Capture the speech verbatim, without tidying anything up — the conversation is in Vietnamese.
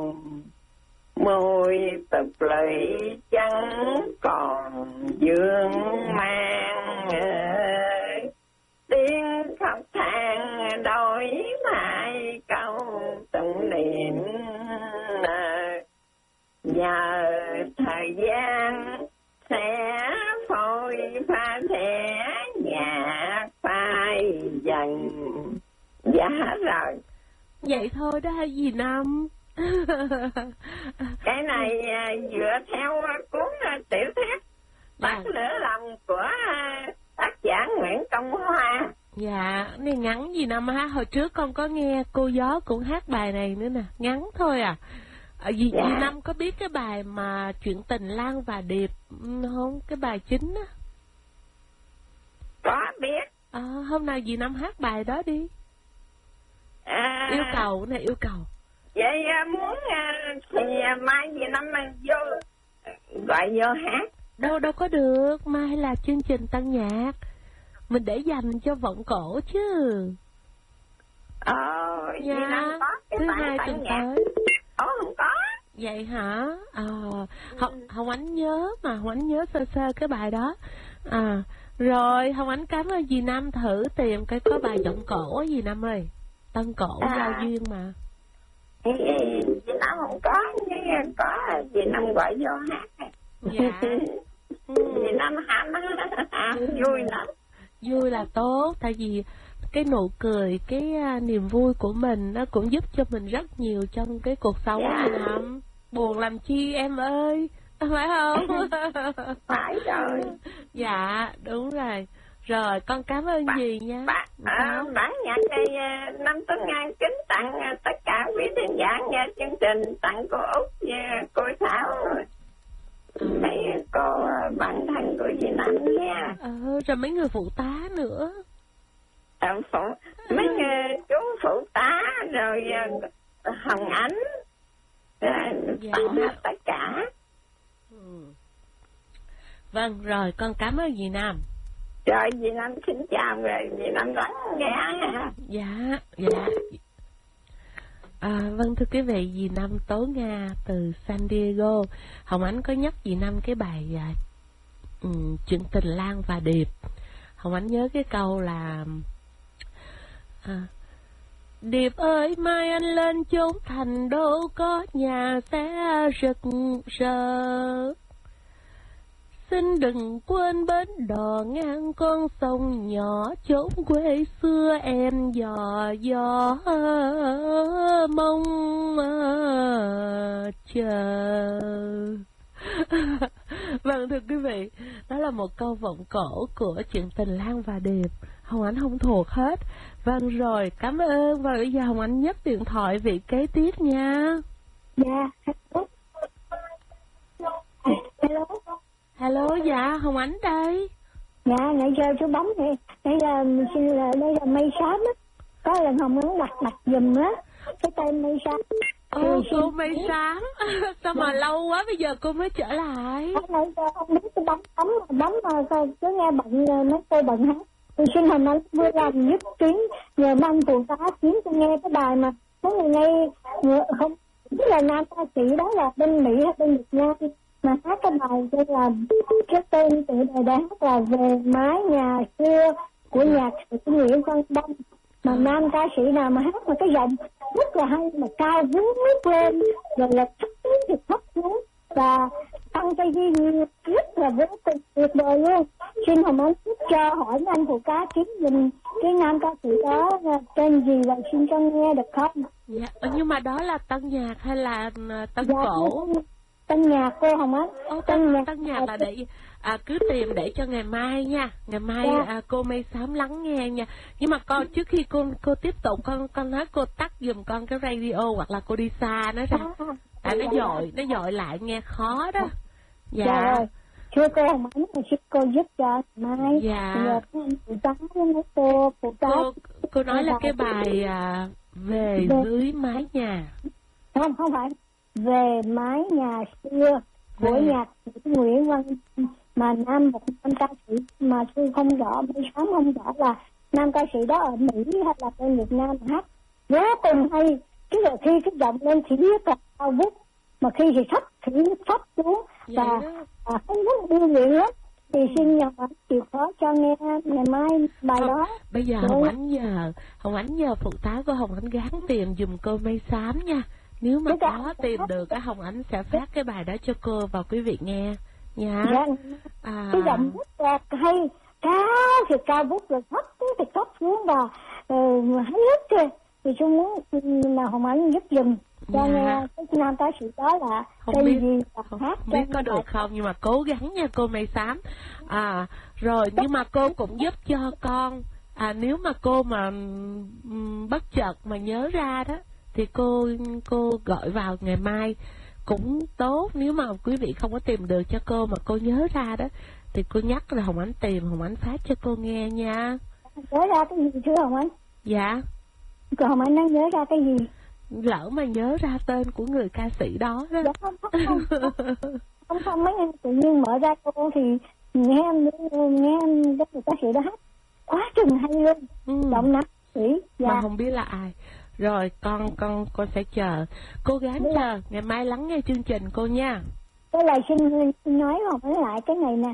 hồng, môi tập lụy chẳng còn dương mang, tiếng khóc than đổi lại câu tụng niệm. Giờ thời gian sẽ phôi pha thẻ nhạc phai dần. Dạ rồi. Vậy thôi đó hay gì Năm? Cái này dựa theo cuốn tiểu thuyết Bắt lửa lòng của tác giả Nguyễn Công Hoa. Dạ, này ngắn gì Năm ha. Hồi trước con có nghe cô Gió cũng hát bài này nữa nè. Ngắn thôi à. À, dì, dạ. dì Năm có biết cái bài mà Chuyện tình Lan và Điệp không? Cái bài chính á. Có biết. À, hôm nào dì Năm hát bài đó đi. À, yêu cầu này yêu cầu. Vậy muốn thì mai dì Năm vô gọi vô hát. Đâu đâu có được, mai là chương trình tăng nhạc. Mình để dành cho vọng cổ chứ. Ờ, dạ, dì Năm có cái thứ bài hai tăng tuần nhạc. tới. Ồ, không có. Vậy hả? Ờ, Hồng, Hồng Ánh nhớ mà, Hồng Ánh nhớ sơ sơ cái bài đó. À, rồi Hồng Ánh cảm ơn dì Năm thử tìm cái có bài giọng cổ á dì Năm ơi. Tân cổ à. Giao duyên mà. Dì Năm không có, nhưng có dì Năm gọi vô hát. Dạ. Dì Năm hát, hát vui lắm. Vui là tốt, tại vì cái nụ cười, cái niềm vui của mình nó cũng giúp cho mình rất nhiều trong cái cuộc sống dạ. Dì Năm. Buồn làm chi em ơi, phải không? Phải rồi. Dạ, đúng rồi. Rồi, con cảm ơn bà, dì nha. Bà, à, bản nhạc này Năm Tuấn An kính tặng tất cả quý thính giả nghe chương trình, tặng cô Út và cô Thảo, mấy cô bạn thân của dì Năm nha. Ờ, rồi mấy người phụ tá nữa. À, phụ, mấy người chú phụ tá, rồi Hồng Ánh, dạ. tặng tất cả. Ừ. Vâng, rồi con cảm ơn dì Năm. Rồi dì Năm xin chào, rồi dì Năm lắng nghe. Dạ, dạ. À, vâng thưa quý vị, dì Năm Tố Nga từ San Diego. Hồng Ánh có nhắc dì Năm cái bài à, um, Chuyện tình Lan và Điệp. Hồng Ánh nhớ cái câu là à, Điệp ơi mai anh lên chốn thành đô, có nhà sẽ rực rỡ. Xin đừng quên bến đò ngang con sông nhỏ, chốn quê xưa em dò dò mong chờ. Vâng thưa quý vị, đó là một câu vọng cổ của Chuyện tình Lan và Điệp. Hồng Ánh không thuộc hết. Vâng rồi, cảm ơn. Và bây giờ Hồng Ánh nhấc điện thoại vị kế tiếp nha. Dạ, hello. Hello, dạ, Hồng Ánh đây. Dạ, nãy giờ chú bấm thì đây là xin là đây là Mây Xám á. Có lần Hồng Ánh đặt đặt giùm á cái tên Mây Xám. Ồ, cô Mây Xám. Sao mà lâu quá bây giờ cô mới trở lại? Nãy giờ không biết tôi bấm bấm bấm mà sao cứ nghe bận mấy cô bận hát. Thì xin Hồng Ánh vui lòng giúp tuyến nhờ mang phụ tá chuyến tôi nghe cái bài mà mấy người ngay không biết là nam ca sĩ đó là bên Mỹ hay bên Việt Nam mà hát cái bài tên là cái tên tự đề đã hát là Về Mái Nhà Xưa của nhạc sĩ Nguyễn Văn Đông. Mà nam ca sĩ nào mà hát mà cái giọng rất là hay mà cao vút nước lên, rồi là thấp tiếng thì thấp xuống và tăng cái gì rất là vô cùng tuyệt vời luôn. Xin Hồng Ánh cho hỏi anh phụ cá kiếm mình cái nam ca sĩ đó tên gì là xin cho nghe được không? Dạ, nhưng mà đó là tân nhạc hay là tân dạ, cổ? Tân nhạc cô Hồng Ánh. Ô, tân, nhạc. tân nhạc là để à, cứ tìm để cho ngày mai nha. Ngày mai dạ. à, cô Mây Xám lắng nghe nha. Nhưng mà con trước khi cô cô tiếp tục con con nói cô tắt giùm con cái radio hoặc là cô đi xa nó ra. À, à nó dội nó dội lại nghe khó đó. Dạ. dạ rồi. Thưa cô Hồng Ánh thì xin cô giúp cho mai. Dạ. Nhờ phụ tá với mấy cô phụ tá. Cô, cô nói là cái bài à, về Về dưới mái nhà. Không không phải. Về Mái Nhà Xưa của về. Nhạc sĩ Nguyễn Văn mà nam một nam ca sĩ mà tôi không rõ, Mây Xám không rõ là nam ca sĩ đó ở Mỹ hay là bên Việt Nam hát vô cùng hay. cái là khi cái giọng lên thì rất là cao vút, mà khi thì thấp thì thấp xuống, và à, không rất điêu luyện lắm. Thì xin nhờ bạn chịu khó cho nghe ngày mai bài không, đó. Bây giờ Rồi. Hồng Ánh nhờ Hồng Ánh nhờ phụ tá của Hồng Ánh gắng tìm giùm cô Mây Xám nha. Nếu mà Dạ, có dạ. tìm được á, Hồng Ánh sẽ phát cái bài đó cho cô và quý vị nghe nha. Dạ. À, Cái giọng rất là hay, cao thì cao vút, rồi thấp thì thấp xuống, và uh, hay lắm kìa. Thì tôi muốn là Hồng Ánh giúp giùm cho Dạ. nghe cái nam tá sĩ đó là Không tên biết, gì và không, hát không cho biết có nghe được bài. không, nhưng mà cố gắng nha cô Mây Xám. À, rồi nhưng mà cô cũng giúp cho con. À, nếu mà cô mà ừm, bất chợt mà nhớ ra đó thì cô cô gọi vào ngày mai cũng tốt. Nếu mà quý vị không có tìm được cho cô mà cô nhớ ra đó thì cô nhắc là Hồng Ánh tìm, Hồng Ánh phát cho cô nghe nha. Nhớ ra cái gì chưa Hồng Ánh? Dạ. Còn Hồng Ánh đang nhớ ra cái gì? Lỡ mà nhớ ra tên của người ca sĩ đó đó. Dạ không, không, không, không, không, không mấy em tự nhiên mở ra cô thì nghe em nghe em cái người ca sĩ đó hát quá chừng hay luôn, Ừ. giọng nam sĩ. Dạ. Mà không biết là ai. Rồi con con con sẽ chờ, cố gắng Đúng chờ ngày mai lắng nghe chương trình cô nha. Cái lời xin, xin nói Hồng Ánh lại cái này nè,